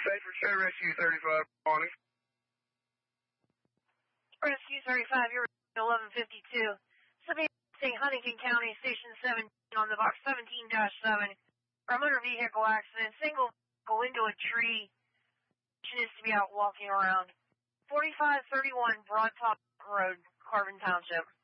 Say for sure, Rescue 35, morning. Rescue 35, you're 1152. Somebody saying Huntington County, Station 7 on the box 17-7. From motor vehicle accident, single go into a tree. Is to be out walking around. 4531 Broad Top Road, Carbon Township.